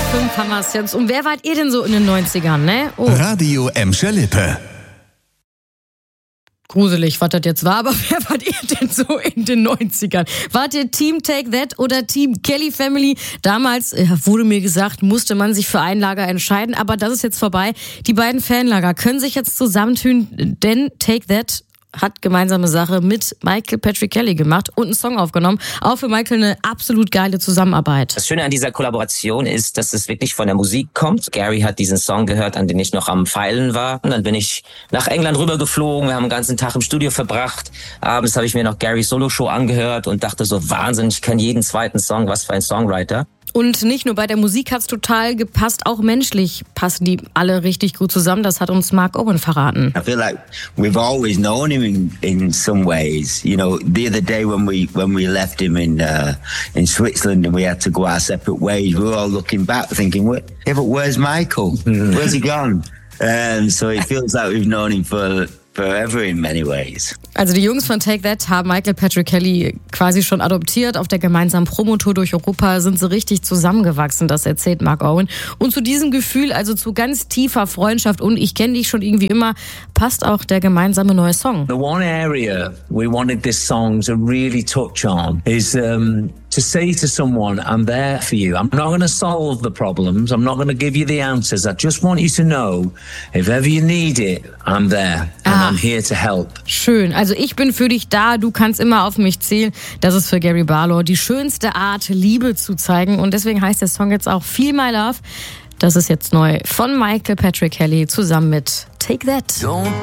5 haben wir es jetzt. Und wer wart ihr denn so in den 90ern, ne? Oh. Radio Emscher Lippe. Gruselig, was das jetzt war, aber wer wart ihr denn so in den 90ern? Wart ihr Team Take That oder Team Kelly Family? Damals, wurde mir gesagt, musste man sich für ein Lager entscheiden, aber das ist jetzt vorbei. Die beiden Fanlager können sich jetzt zusammentun, denn Take That hat gemeinsame Sache mit Michael Patrick Kelly gemacht und einen Song aufgenommen. Auch für Michael eine absolut geile Zusammenarbeit. Das Schöne an dieser Kollaboration ist, dass es wirklich von der Musik kommt. Gary hat diesen Song gehört, an den ich noch am Feilen war. Und dann bin ich nach England rübergeflogen. Wir haben den ganzen Tag im Studio verbracht. Abends habe ich mir noch Garys Solo-Show angehört und dachte so, Wahnsinn, ich kenne jeden zweiten Song, was für ein Songwriter. Und nicht nur bei der Musik hat's total gepasst, auch menschlich passen die alle richtig gut zusammen. Das hat uns Mark Owen verraten. I feel like we've always known him in some ways. You know, the other day when we left him in Switzerland and we had to go our separate ways, we were all looking back thinking, but where's Michael? Where's he gone? So it feels like we've known him forever in many ways. Also die Jungs von Take That haben Michael Patrick Kelly quasi schon adoptiert. Auf der gemeinsamen Promotour durch Europa sind sie richtig zusammengewachsen, das erzählt Mark Owen. Und zu diesem Gefühl, also zu ganz tiefer Freundschaft und ich kenne dich schon irgendwie immer, passt auch der gemeinsame neue Song. The one area we wanted this song to really touch on is to say to someone, I'm there for you. I'm not going to solve the problems. I'm not going to give you the answers. I just want you to know, if ever you need it, I'm there. And I'm here to help. Schön. Also ich bin für dich da. Du kannst immer auf mich zählen. Das ist für Gary Barlow die schönste Art, Liebe zu zeigen. Und deswegen heißt der Song jetzt auch Feel My Love. Das ist jetzt neu von Michael Patrick Kelly zusammen mit Take That.